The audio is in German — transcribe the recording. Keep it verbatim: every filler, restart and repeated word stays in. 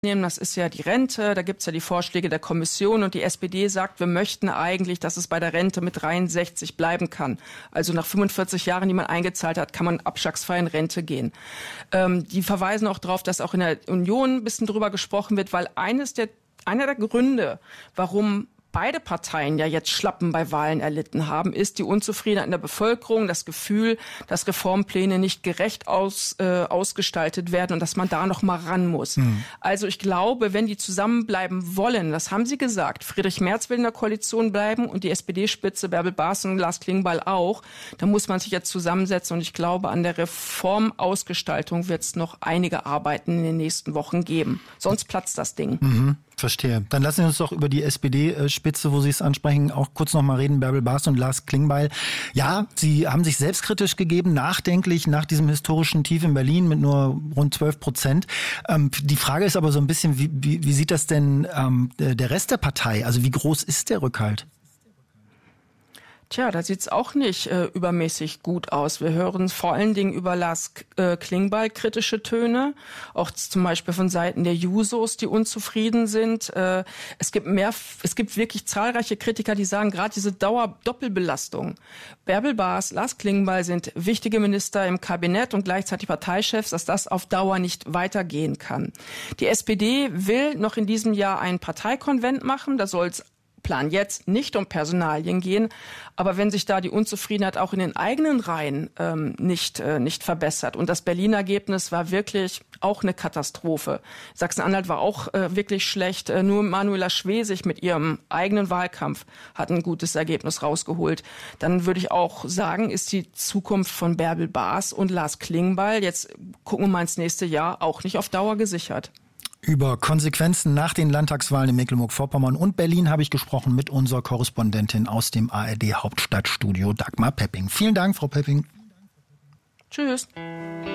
nehmen, das ist ja die Rente, da gibt's ja die Vorschläge der Kommission und die S P D sagt, wir möchten eigentlich, dass es bei der Rente mit dreiundsechzig bleiben kann. Also nach fünfundvierzig Jahren, die man eingezahlt hat, kann man abschlagsfrei in Rente gehen. Ähm, die verweisen auch darauf, dass auch in der Union ein bisschen drüber gesprochen wird, weil eines der, einer der Gründe, warum beide Parteien ja jetzt Schlappen bei Wahlen erlitten haben, ist die Unzufriedenheit in der Bevölkerung, das Gefühl, dass Reformpläne nicht gerecht aus, äh, ausgestaltet werden und dass man da noch mal ran muss. Mhm. Also ich glaube, wenn die zusammenbleiben wollen, das haben sie gesagt, Friedrich Merz will in der Koalition bleiben und die S P D-Spitze Bärbel Baas und Lars Klingbeil auch, dann muss man sich jetzt zusammensetzen und ich glaube, an der Reformausgestaltung wird es noch einige Arbeiten in den nächsten Wochen geben. Sonst platzt das Ding. Mhm. Verstehe. Dann lassen Sie uns doch über die S P D-Spitze, wo Sie es ansprechen, auch kurz noch mal reden. Bärbel Baas und Lars Klingbeil. Ja, Sie haben sich selbstkritisch gegeben, nachdenklich nach diesem historischen Tief in Berlin mit nur rund zwölf Prozent. Ähm, die Frage ist aber so ein bisschen, wie, wie, wie sieht das denn ähm, der Rest der Partei? Also wie groß ist der Rückhalt? Tja, da sieht's auch nicht äh, übermäßig gut aus. Wir hören vor allen Dingen über Lars äh, Klingbeil kritische Töne, auch zum Beispiel von Seiten der Jusos, die unzufrieden sind. Äh, es gibt mehr, es gibt wirklich zahlreiche Kritiker, die sagen, gerade diese Dauer-Doppelbelastung. Bärbel Baas, Lars Klingbeil sind wichtige Minister im Kabinett und gleichzeitig Parteichefs, dass das auf Dauer nicht weitergehen kann. Die S P D will noch in diesem Jahr einen Parteikonvent machen, da soll's Plan jetzt nicht um Personalien gehen, aber wenn sich da die Unzufriedenheit auch in den eigenen Reihen ähm, nicht äh, nicht verbessert und das Berliner Ergebnis war wirklich auch eine Katastrophe. Sachsen-Anhalt war auch äh, wirklich schlecht. Äh, nur Manuela Schwesig mit ihrem eigenen Wahlkampf hat ein gutes Ergebnis rausgeholt. Dann würde ich auch sagen, ist die Zukunft von Bärbel Baas und Lars Klingbeil, jetzt gucken wir mal ins nächste Jahr, auch nicht auf Dauer gesichert. Über Konsequenzen nach den Landtagswahlen in Mecklenburg-Vorpommern und Berlin habe ich gesprochen mit unserer Korrespondentin aus dem A R D Hauptstadtstudio, Dagmar Pepping. Vielen Dank, Frau Pepping. Tschüss.